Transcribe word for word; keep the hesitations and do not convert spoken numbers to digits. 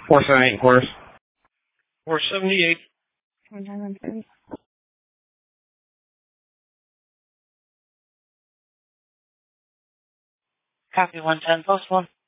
four seventy-eight quarters. four seventy-eight. twenty-nine thirty. Copy one ten, post one.